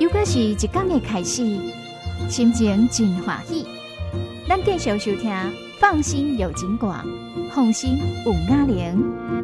又搁是一天的开始，心情真欢喜。咱继续收听，放心有景广，放心有雅玲。